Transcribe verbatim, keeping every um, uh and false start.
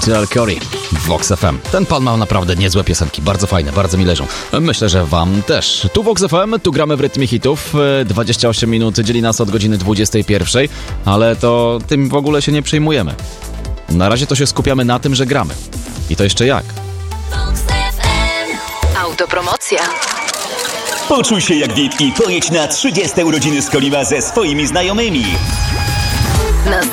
T L Curry w Vox F M. Ten pan ma naprawdę niezłe piosenki, bardzo fajne, bardzo mi leżą. Myślę, że wam też. Tu Vox F M, tu gramy w rytmie hitów. dwadzieścia osiem minut dzieli nas od godziny dwudziestej pierwszej, ale to tym w ogóle się nie przejmujemy. Na razie to się skupiamy na tym, że gramy. I to jeszcze jak. Autopromocja. Poczuj się jak V I P i pojedź na trzydzieste urodziny z Koliwa ze swoimi znajomymi. Na